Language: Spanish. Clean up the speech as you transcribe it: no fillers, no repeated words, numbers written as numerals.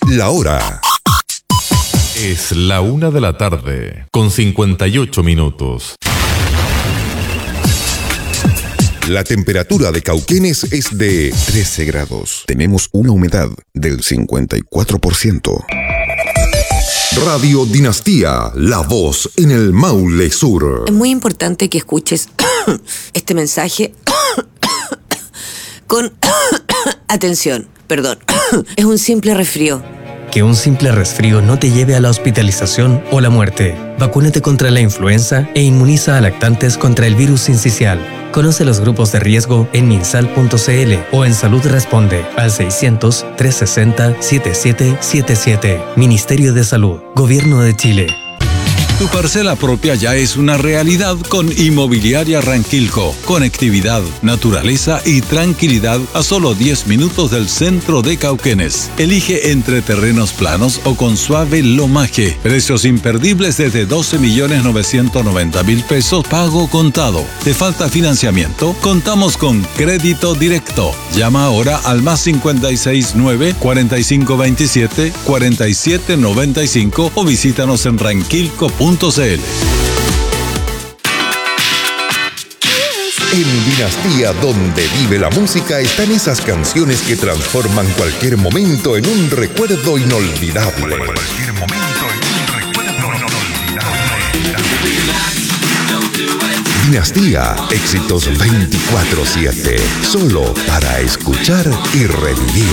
La hora es la 1:00 con 58 minutos. La temperatura de Cauquenes es de 13 grados. Tenemos una humedad del 54%. Radio Dinastía, la voz en el Maule Sur. Es muy importante que escuches este mensaje con atención. Perdón, es un simple resfrío. Que un simple resfrío no te lleve a la hospitalización o la muerte. Vacúnate contra la influenza e inmuniza a lactantes contra el virus sincicial. Conoce los grupos de riesgo en minsal.cl o en Salud Responde al 600-360-7777. Ministerio de Salud, Gobierno de Chile. Tu parcela propia ya es una realidad con Inmobiliaria Ranquilco. Conectividad, naturaleza y tranquilidad a solo 10 minutos del centro de Cauquenes. Elige entre terrenos planos o con suave lomaje. Precios imperdibles desde 12.990.000 pesos pago contado. ¿Te falta financiamiento? Contamos con crédito directo. Llama ahora al +56 9 4527 4795 o visítanos en ranquilco.cl. En Dinastía, donde vive la música, están esas canciones que transforman cualquier momento en un recuerdo inolvidable. Dinastía, éxitos 24/7, solo para escuchar y revivir.